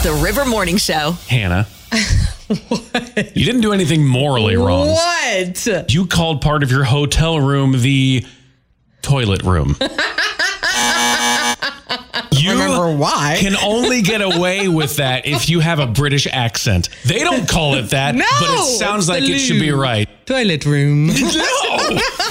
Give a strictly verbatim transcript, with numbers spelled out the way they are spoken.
The River Morning Show. Hannah. What? You didn't do anything morally wrong. What? You called part of your hotel room the toilet room. You remember why. can only get away with that if you have a British accent. They don't call it that, No, but it sounds like it should be right. Toilet room. No!